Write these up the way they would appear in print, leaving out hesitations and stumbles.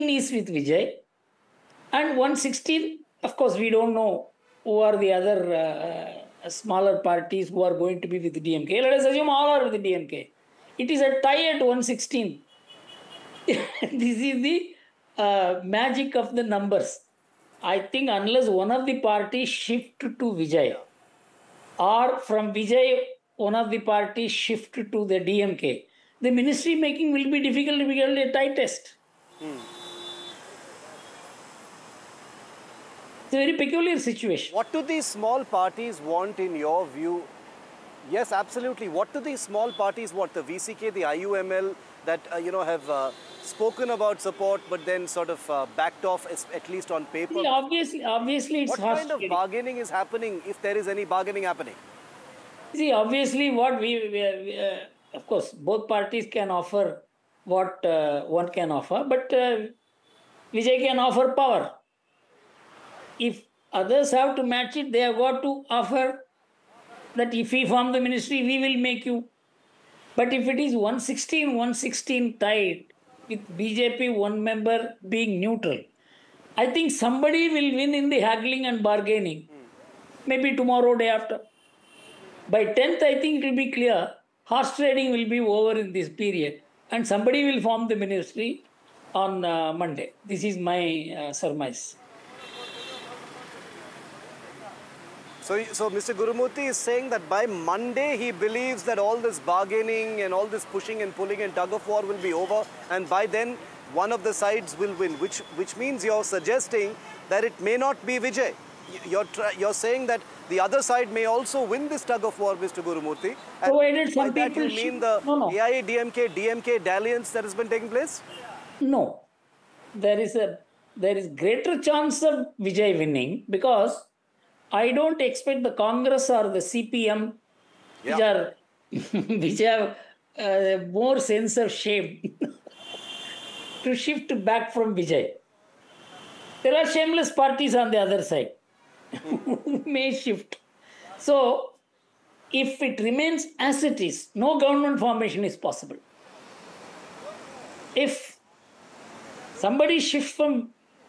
is with Vijay, and 116, of course, we don't know who are the other smaller parties who are going to be with DMK. Let us assume all are with DMK. It is a tie at 116. This is the magic of the numbers. I think unless one of the parties shift to Vijay, or from Vijay, one of the parties shift to the DMK, the ministry making will be difficult, a tight test. It's a very peculiar situation. What do these small parties want in your view? Yes, absolutely. What do these small parties want? The VCK, the IUML that have spoken about support, but then sort of backed off, at least on paper. See, obviously, it's what kind of bargaining is happening, if there is any bargaining happening? See, obviously, what of course, both parties can offer what one can offer, but Vijay can offer power. If others have to match it, they have got to offer that if we form the ministry, we will make you. But if it is 116 tied with BJP one member being neutral, I think somebody will win in the haggling and bargaining. Maybe tomorrow, day after. By 10th, I think it will be clear. Horse trading will be over in this period. And somebody will form the ministry on Monday. This is my surmise. So Mr. Gurumurthy is saying that by Monday he believes that all this bargaining and all this pushing and pulling and tug of war will be over, and by then one of the sides will win, which means you're suggesting that it may not be Vijay. You're saying that the other side may also win this tug of war, Mr. Gurumurthy. Provided some by people that you mean the AIADMK, DMK dalliance that has been taking place? No. There is greater chance of Vijay winning, because I don't expect the Congress or the CPM, which have more sense of shame, to shift back from Vijay. There are shameless parties on the other side who may shift. So, if it remains as it is, no government formation is possible. If somebody shifts from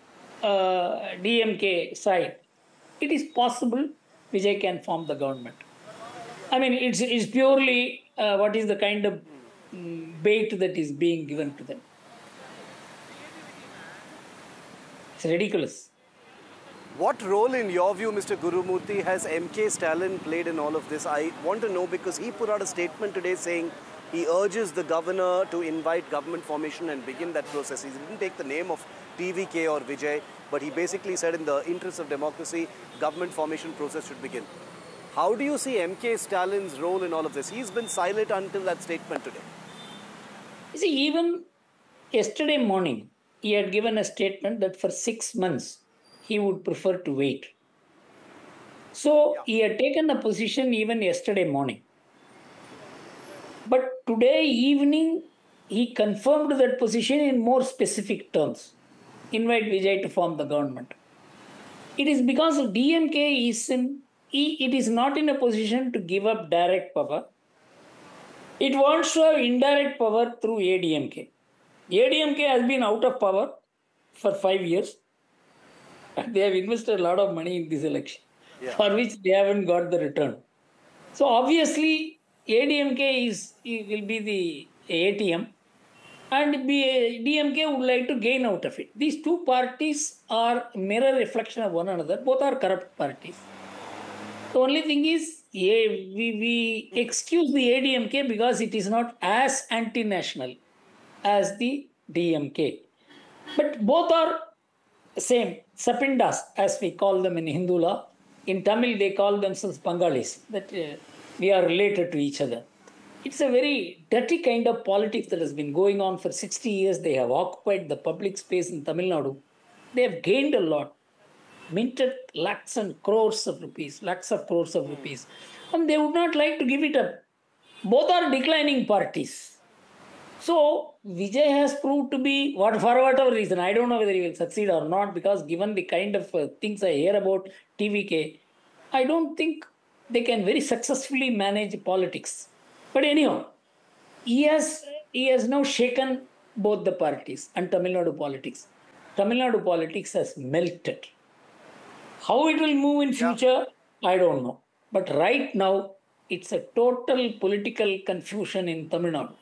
DMK side, it is possible Vijay can form the government. I mean, it's purely what is the kind of bait that is being given to them. It's ridiculous. What role, in your view, Mr. Gurumurthy, has MK Stalin played in all of this? I want to know, because he put out a statement today saying he urges the governor to invite government formation and begin that process. He didn't take the name of TVK or Vijay, but he basically said in the interest of democracy, government formation process should begin. How do you see MK Stalin's role in all of this? He's been silent until that statement today. You see, even yesterday morning, he had given a statement that for 6 months, he would prefer to wait. So, he had taken a position even yesterday morning. But today evening, he confirmed that position in more specific terms. Invite Vijay to form the government. It is because DMK is not in a position to give up direct power. It wants to have indirect power through ADMK. ADMK has been out of power for 5 years. They have invested a lot of money in this election, for which they haven't got the return. So obviously, ADMK will be the ATM, and DMK would like to gain out of it. These two parties are mirror reflection of one another. Both are corrupt parties. The only thing is, we excuse the ADMK because it is not as anti-national as the DMK. But both are same, Sapindas, as we call them in Hindu law. In Tamil, they call themselves Bengalis, that we are related to each other. It's a very dirty kind of politics that has been going on for 60 years. They have occupied the public space in Tamil Nadu. They have gained a lot, minted lakhs of crores of rupees, and they would not like to give it up. Both are declining parties. So, Vijay has proved to be, for whatever reason, I don't know whether he will succeed or not, because given the kind of things I hear about TVK, I don't think they can very successfully manage politics. But anyhow, he has now shaken both the parties and Tamil Nadu politics. Tamil Nadu politics has melted. How it will move in future, I don't know. But right now, it's a total political confusion in Tamil Nadu.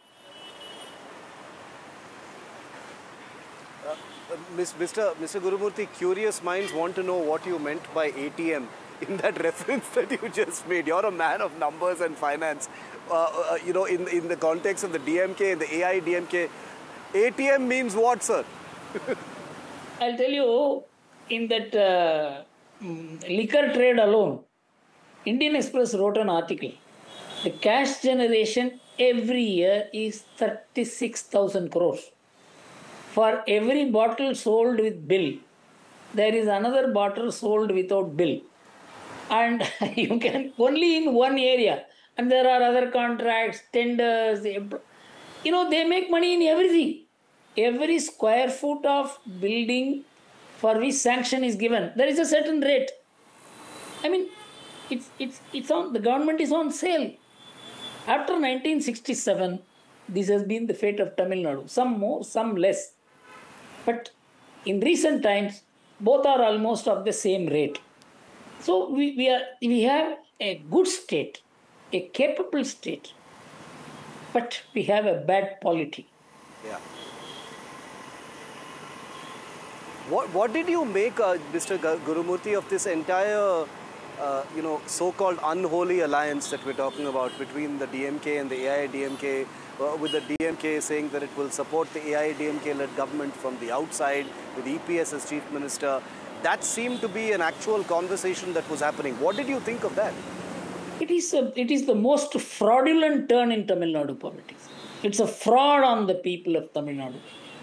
Mr. Gurumurthy, curious minds want to know what you meant by ATM in that reference that you just made. You're a man of numbers and finance. In the context of the DMK and the AIDMK, ATM means what, sir? I'll tell you, in that liquor trade alone, Indian Express wrote an article. The cash generation every year is 36,000 crores. For every bottle sold with bill, there is another bottle sold without bill. And you can only in one area. And there are other contracts, tenders. They make money in everything. Every square foot of building for which sanction is given, there is a certain rate. I mean, it's on, the government is on sale. After 1967, this has been the fate of Tamil Nadu. Some more, some less. But in recent times, both are almost of the same rate. So we have a good state, a capable state, but we have a bad polity. Yeah. What did you make, Mr. Gurumurthy, of this entire, so-called unholy alliance that we're talking about between the DMK and the AIDMK, with the DMK saying that it will support the AIDMK-led government from the outside, with EPS as Chief Minister? That seemed to be an actual conversation that was happening. What did you think of that? It is the most fraudulent turn in Tamil Nadu politics. It's a fraud on the people of Tamil Nadu.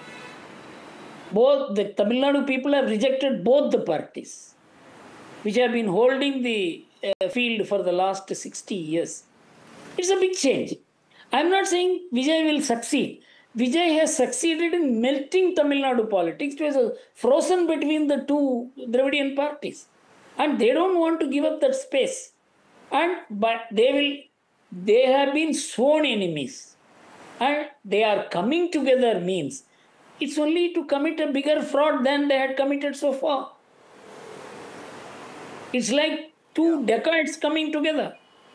Both the Tamil Nadu people have rejected both the parties, which have been holding the field for the last 60 years. It's a big change. I'm not saying Vijay will succeed. Vijay has succeeded in melting Tamil Nadu politics. It was frozen between the two Dravidian parties. And they don't want to give up that space. But they have been sworn enemies. And they are coming together means it's only to commit a bigger fraud than they had committed so far. It's like two dacoits coming together.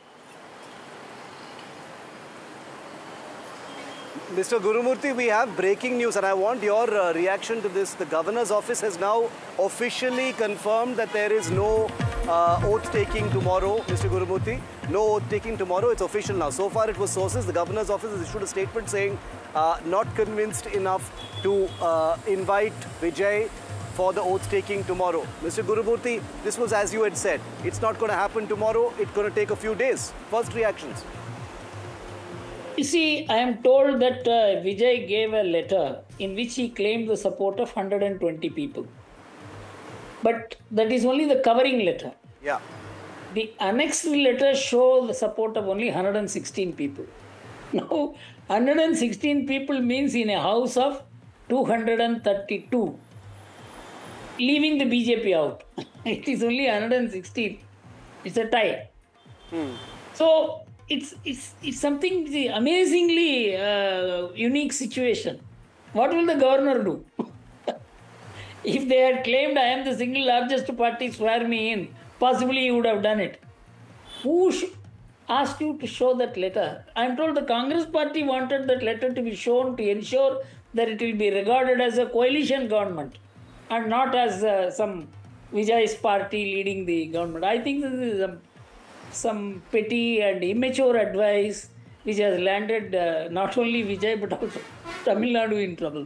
Mr. Gurumurthy, we have breaking news and I want your reaction to this. The Governor's office has now officially confirmed that there is no oath-taking tomorrow, Mr. Gurumurthy. No oath-taking tomorrow, it's official now. So far it was sources. The Governor's office has issued a statement saying not convinced enough to invite Vijay for the oath-taking tomorrow. Mr. Gurumurthy, this was as you had said. It's not going to happen tomorrow. It's going to take a few days. First reactions. You see, I am told that Vijay gave a letter in which he claimed the support of 120 people. But that is only the covering letter. Yeah. The annexed letter shows the support of only 116 people. Now, 116 people means in a house of 232, leaving the BJP out. It is only 116. It's a tie. So, it's something amazingly unique situation. What will the governor do? If they had claimed I am the single largest party, swear me in, possibly he would have done it. Who asked you to show that letter? I am told the Congress party wanted that letter to be shown to ensure that it will be regarded as a coalition government and not as some Vijay's party leading the government. I think this is some petty and immature advice which has landed not only Vijay but also Tamil Nadu in trouble.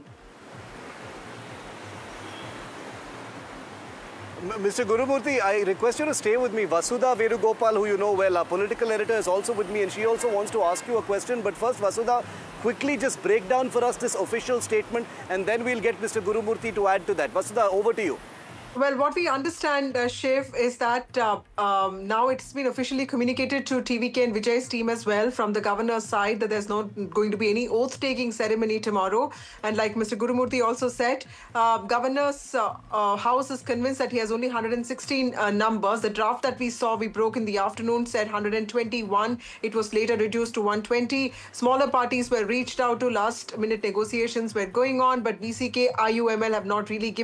Mr. Gurumurthy, I request you to stay with me. Vasudha Venugopal, who you know well, our political editor, is also with me and she also wants to ask you a question. But first, Vasudha, quickly just break down for us this official statement and then we'll get Mr. Gurumurthy to add to that. Vasudha, over to you. Well, what we understand, Shiv, is that now it's been officially communicated to TVK and Vijay's team as well from the governor's side that there's not going to be any oath-taking ceremony tomorrow. And like Mr. Gurumurthy also said, governor's house is convinced that he has only 116 numbers. The draft that we saw, we broke in the afternoon, said 121. It was later reduced to 120. Smaller parties were reached out to. Last-minute negotiations were going on, but VCK, IUML have not really given